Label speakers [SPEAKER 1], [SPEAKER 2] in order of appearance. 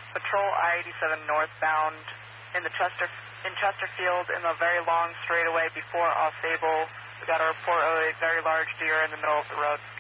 [SPEAKER 1] Patrol I-87 northbound in Chesterfield in the very long straightaway before Ausable. We got a report of a very large deer in the middle of the road.